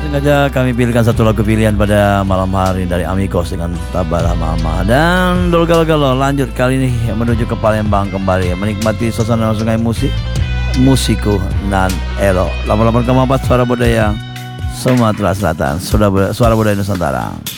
sengaja kami pilihkan satu lagu pilihan pada malam hari dari Amigos dengan Tabara Mama. Dan galau-galau lanjut kali ini menuju ke Palembang kembali menikmati suasana sungai Musiko nan Elo 88,4 Suara Budaya Sumatera Selatan, Suara Budaya Nusantara.